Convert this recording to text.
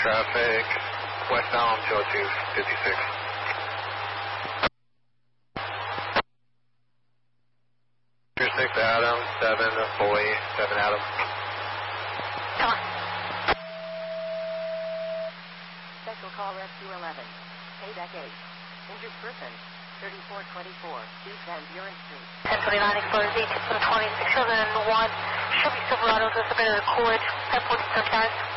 traffic, westbound 20256. Pier 6 Adam, 7 Boy, 7 Adam. Come on. Special call rescue 11. Payback 8. Injured person, 3424 East Van Buren Street. 1029 Explorer 18 20, 601. Should be Silverado, just a bit of the Coolidge, 1040 sometimes.